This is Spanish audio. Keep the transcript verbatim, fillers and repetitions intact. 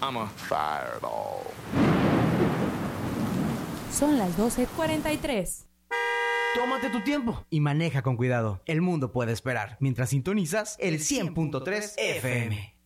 I'm a fireball. Son las doce cuarenta y tres. Tómate tu tiempo y maneja con cuidado. El mundo puede esperar mientras sintonizas el cien punto tres F M.